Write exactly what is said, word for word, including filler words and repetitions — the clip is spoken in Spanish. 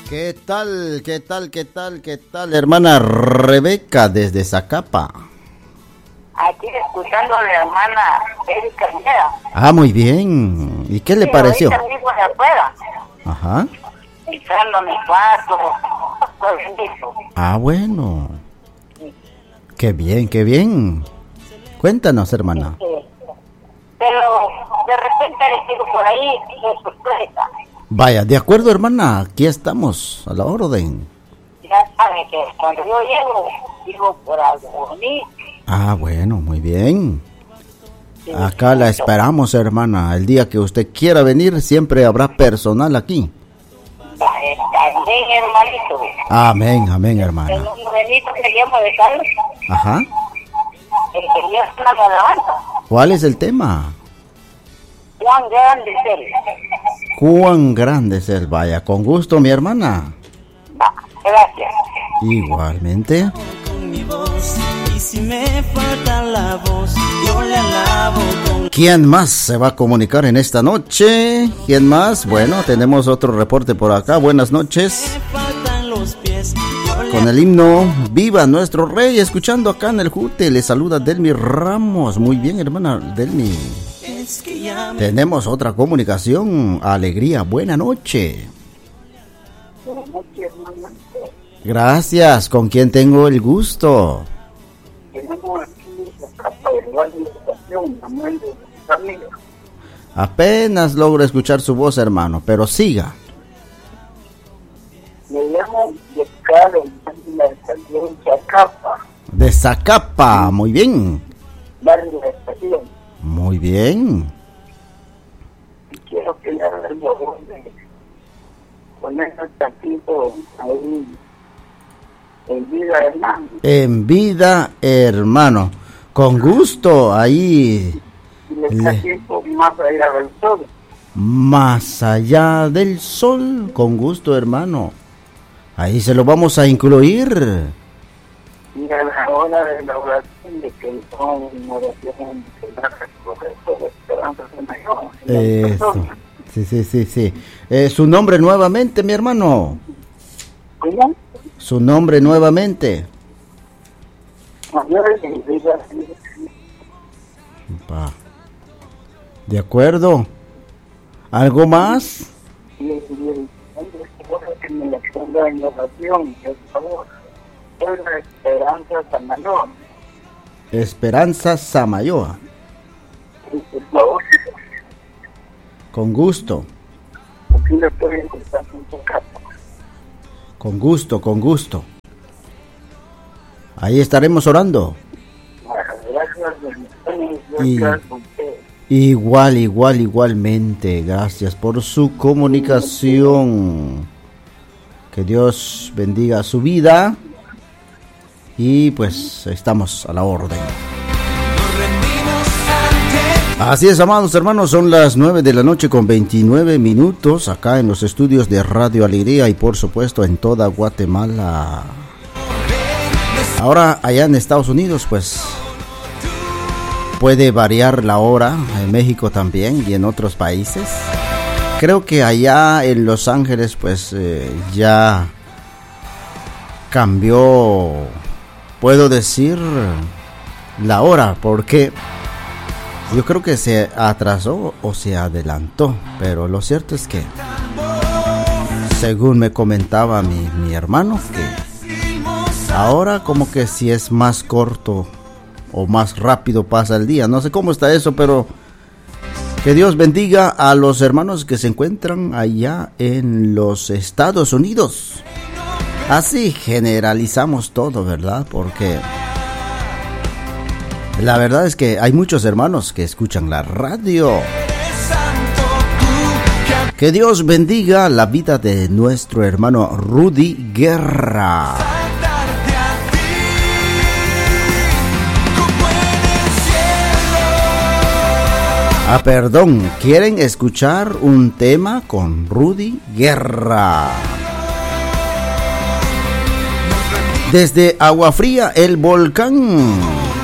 ¿Qué tal? ¿Qué tal? ¿Qué tal? ¿Qué tal, hermana Rebeca desde Zacapa? Aquí escuchando a mi hermana Erika Mera. Ah, muy bien. ¿Y qué le Sí, pareció? ahorita mismo de afuera, Ajá. entrando a mi cuarto, todo bendito. Ah, bueno. Qué bien, qué bien. Cuéntanos, hermana. Sí. Pero de repente les digo por ahí, de sorpresa. Vaya, de acuerdo, hermana. Aquí estamos, a la orden. Ya saben que cuando yo llego, digo por algo bonito. Ah, bueno, muy bien. Sí, Acá la esperamos, hermana. El día que usted quiera venir, siempre habrá personal aquí. Está bien, hermanito. Amén, amén, El hermana. nombre Benito se llama de Carlos. Ajá. El que Dios es una alabanza. ¿Cuál es el tema? Juan grande es él. Cuán grande es el vaya. Con gusto, mi hermana. Va, gracias. Igualmente. Con mi voz, y si me falta la voz, yo le alabo con... ¿Quién más se va a comunicar en esta noche? ¿Quién más? Bueno, tenemos otro reporte por acá. Buenas noches. Me faltan los pies, yo le Con el himno Viva Nuestro Rey, escuchando acá en el Jute. Le saluda Delmi Ramos. Muy bien, hermana Delmi. es que ya me... Tenemos otra comunicación. Alegría, buena noche. Gracias. ¿Con quién tengo el gusto? Tenemos aquí la capa de la estación, Manuel de Ramírez. Apenas logro escuchar su voz, hermano, pero siga. Me llamo Yescaro, de la estación Chacapa, De Zacapa, muy bien. barrio de la estación. Muy bien. Y quiero que le haga el favor de poner un tantito ahí en vida, hermano. En vida, hermano. Con gusto, ahí. Y le está Le- tiempo más allá del sol. Más allá del sol. Con gusto, hermano. Ahí se lo vamos a incluir. Y a la hora de la oración, de que son oración que va a recoger toda esperanza de mayor. Eso. Sí, sí, sí, sí. Eh, su nombre nuevamente, mi hermano. ¿Cómo? Su nombre nuevamente. Mayores de vida. Pa. De acuerdo. ¿Algo más? Y el hombre que me la ponga en oración, por favor. Es la esperanza de mayor. Esperanza Samayoa. Por favor, Con gusto. aquí le estoy encontrando en tu casa. Con gusto, con gusto. Ahí estaremos orando. Gracias, bendiciones, Y- gracias a usted. Igual, igual, igualmente. Gracias por su comunicación. Que Dios bendiga su vida. Y pues estamos a la orden. Nos rendimos ante... Así es, amados hermanos, son las nueve de la noche con veintinueve minutos acá en los estudios de Radio Alegría y por supuesto en toda Guatemala. Ahora allá en Estados Unidos pues puede variar la hora, en México también y en otros países. Creo que allá en Los Ángeles pues eh, ya cambió, puedo decir, la hora, porque yo creo que se atrasó o se adelantó, pero lo cierto es que, según me comentaba mi, mi hermano, que ahora como que si es más corto o más rápido pasa el día. No sé cómo está eso, pero que Dios bendiga a los hermanos que se encuentran allá en los Estados Unidos. Así generalizamos todo, ¿verdad? Porque la verdad es que hay muchos hermanos que escuchan la radio. Que Dios bendiga la vida de nuestro hermano Rudy Guerra. Ah, perdón, ¿quieren escuchar un tema con Rudy Guerra? Desde Agua Fría, el volcán.